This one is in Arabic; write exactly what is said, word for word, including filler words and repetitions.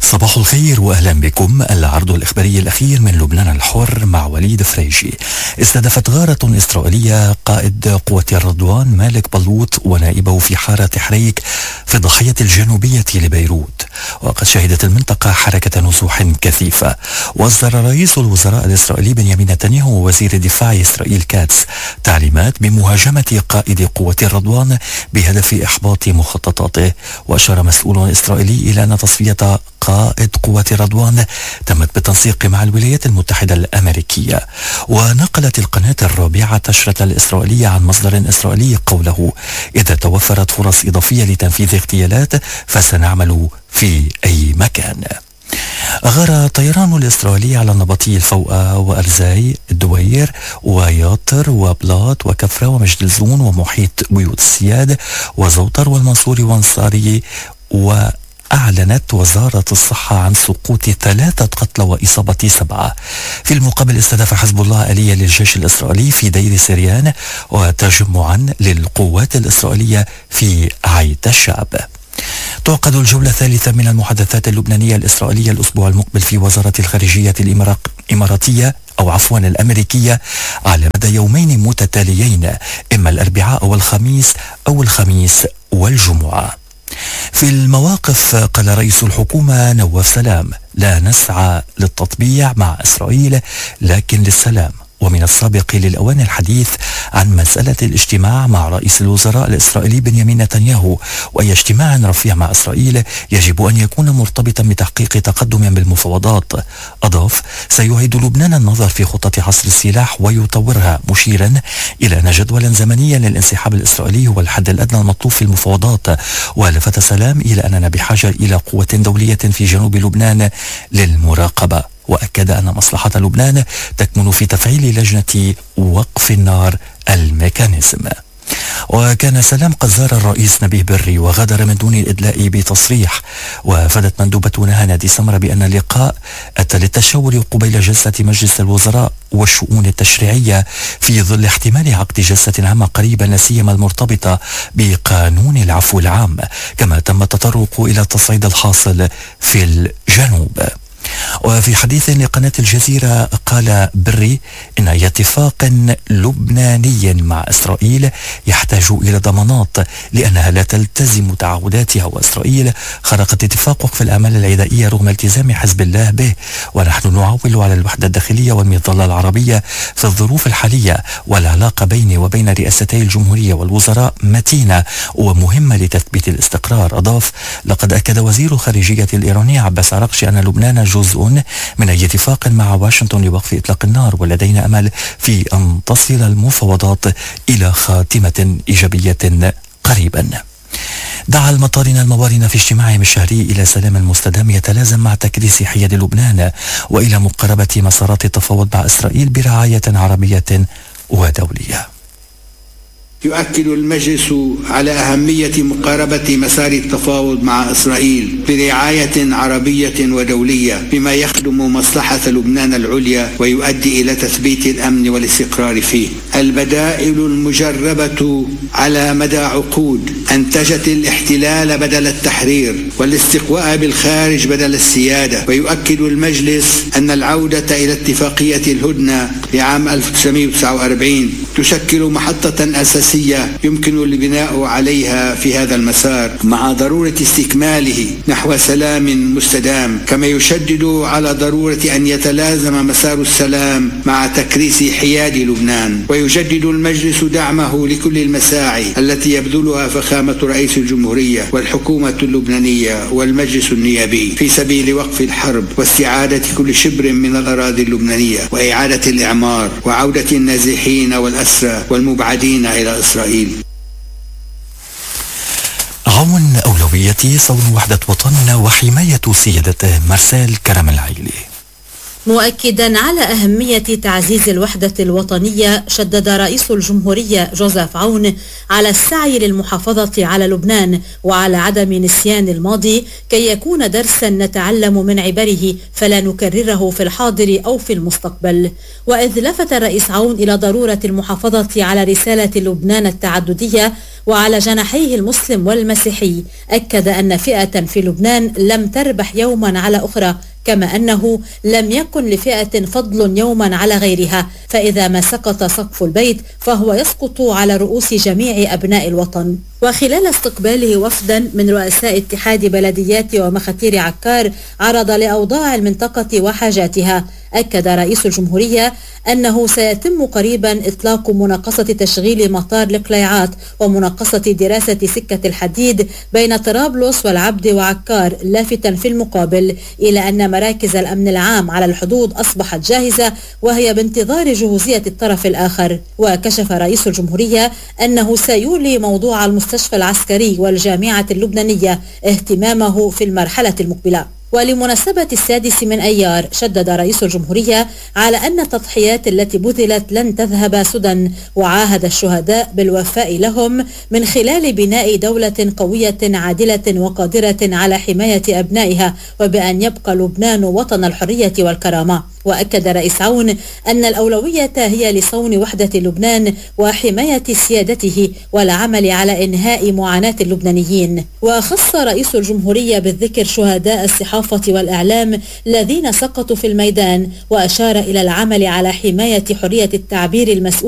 صباح الخير وأهلا بكم. العرض الإخباري الأخير من لبنان الحر مع وليد فريجي. استهدفت غارة إسرائيلية قائد قوة الرضوان مالك بلوط ونائبه في حارة حريك في الضاحية الجنوبية لبيروت، وقد شهدت المنطقة حركة نزوح كثيفة. وأصدر رئيس الوزراء الإسرائيلي بنيامين نتنياهو ووزير الدفاع إسرائيل كاتس تعليمات بمهاجمة قائد قوة الرضوان بهدف إحباط مخططاته. وأشار مسؤول إسرائيلي إلى أن تصفية قائد قوة رضوان تمت بالتنسيق مع الولايات المتحدة الأمريكية. ونقلت القناة الرابعة النشرة الإسرائيلية عن مصدر إسرائيلي قوله: إذا توفرت فرص إضافية لتنفيذ اغتيالات فسنعمل في أي مكان. غار الطيران الإسرائيلي على النبطي الفوقة وأرزاي الدوير وياطر وبلاط وكفرة ومجد الزون ومحيط بيوت السياد وزوطر والمنصوري وانصاري. و أعلنت وزارة الصحة عن سقوط ثلاثة قتلى وإصابة سبعة. في المقابل استهدف حزب الله آلية للجيش الإسرائيلي في دير سريان وتجمعا للقوات الإسرائيلية في عيت الشعب. تعقد الجولة الثالثة من المحادثات اللبنانية الإسرائيلية الأسبوع المقبل في وزارة الخارجية الإماراتية أو عفوا الأمريكية على مدى يومين متتاليين، إما الأربعاء أو الخميس أو الخميس والجمعة. في المواقف قال رئيس الحكومة نواف سلام: لا نسعى للتطبيع مع إسرائيل لكن للسلام. ومن السابق للأوان الحديث عن مسألة الاجتماع مع رئيس الوزراء الإسرائيلي بنيامين نتنياهو، وأي اجتماع رفيع مع إسرائيل يجب أن يكون مرتبطا بتحقيق تقدم بالمفاوضات. أضاف: سيعيد لبنان النظر في خطة حصر السلاح ويطورها، مشيرا إلى أن جدولا زمنيا للانسحاب الإسرائيلي هو الحد الأدنى المطلوب في المفاوضات. ولفت سلام إلى أننا بحاجة إلى قوة دولية في جنوب لبنان للمراقبة، وأكد أن مصلحة لبنان تكمن في تفعيل لجنة وقف النار الميكانيزم. وكان سلام قد زار الرئيس نبيه بري وغادر من دون الإدلاء بتصريح. وافدت مندوبة نادي سمرة بأن اللقاء أتى للتشاور قبيل جلسة مجلس الوزراء والشؤون التشريعية في ظل احتمال عقد جلسة عامة قريبا، لا سيما المرتبطة بقانون العفو العام. كما تم التطرق إلى التصعيد الحاصل في الجنوب. وفي حديث لقناة الجزيرة قال بري إن أي اتفاق لبناني مع إسرائيل يحتاج إلى ضمانات لأنها لا تلتزم تعهداتها، وإسرائيل خرقت اتفاق وقف الأعمال العدائية رغم التزام حزب الله به. ونحن نعول على الوحدة الداخلية والمظلة العربية في الظروف الحالية، والعلاقة بيني وبين رئاستي الجمهورية والوزراء متينة ومهمة لتثبيت الاستقرار. أضاف: لقد أكد وزير الخارجية الإيراني عباس عراقشي أن لبنان جزء من أي اتفاق مع واشنطن لوقف إطلاق النار، ولدينا أمل في أن تصل المفاوضات إلى خاتمة إيجابية قريبا. دعا المطارنة الموارنة في اجتماعهم الشهري إلى سلام مستدام يتلازم مع تكريس حياد لبنان وإلى مقاربة مسارات التفاوض مع إسرائيل برعاية عربية ودولية. يؤكد المجلس على أهمية مقاربة مسار التفاوض مع إسرائيل برعاية عربية ودولية بما يخدم مصلحة لبنان العليا ويؤدي إلى تثبيت الأمن والاستقرار فيه. البدائل المجربة على مدى عقود أنتجت الاحتلال بدل التحرير والاستقواء بالخارج بدل السيادة. ويؤكد المجلس أن العودة إلى اتفاقية الهدنة لعام ألف وتسعمائة وتسعة وأربعين تشكل محطة أساسية يمكن البناء عليها في هذا المسار مع ضرورة استكماله نحو سلام مستدام. كما يشدد على ضرورة أن يتلازم مسار السلام مع تكريس حياد لبنان. ويجدد المجلس دعمه لكل المساعي التي يبذلها فخامة رئيس الجمهورية والحكومة اللبنانية والمجلس النيابي في سبيل وقف الحرب واستعادة كل شبر من الأراضي اللبنانية وإعادة الإعمار وعودة النازحين والأسرى والمبعدين إلى إسرائيل. عون أولويتي صون وحدة وطننا وحماية سيادته. مرسال كرم العيلي. مؤكدا على أهمية تعزيز الوحدة الوطنية، شدد رئيس الجمهورية جوزيف عون على السعي للمحافظة على لبنان وعلى عدم نسيان الماضي كي يكون درسا نتعلم من عبره فلا نكرره في الحاضر أو في المستقبل. وإذ لفت الرئيس عون إلى ضرورة المحافظة على رسالة لبنان التعددية وعلى جناحيه المسلم والمسيحي، أكد أن فئة في لبنان لم تربح يوما على أخرى، كما أنه لم يكن لفئة فضل يوما على غيرها، فإذا ما سقط سقف البيت فهو يسقط على رؤوس جميع أبناء الوطن. وخلال استقباله وفدا من رؤساء اتحاد بلديات ومخاتير عكار عرض لأوضاع المنطقة وحاجاتها، أكد رئيس الجمهورية أنه سيتم قريبا إطلاق مناقصة تشغيل مطار القليعات ومناقصة دراسة سكة الحديد بين طرابلس والعبد وعكار، لافتا في المقابل إلى أن مراكز الأمن العام على الحدود أصبحت جاهزة وهي بانتظار جهوزية الطرف الآخر. وكشف رئيس الجمهورية أنه سيولي موضوع المستشفى العسكري والجامعة اللبنانية اهتمامه في المرحلة المقبلة. ولمناسبة السادس من أيار، شدد رئيس الجمهورية على أن التضحيات التي بذلت لن تذهب سدى، وعاهد الشهداء بالوفاء لهم من خلال بناء دولة قوية عادلة وقادرة على حماية أبنائها، وبأن يبقى لبنان وطن الحرية والكرامة. وأكد رئيس عون أن الأولوية هي لصون وحدة لبنان وحماية سيادته والعمل على إنهاء معاناة اللبنانيين. وخص رئيس الجمهورية بالذكر شهداء الصحافة والإعلام الذين سقطوا في الميدان، وأشار إلى العمل على حماية حرية التعبير المسؤول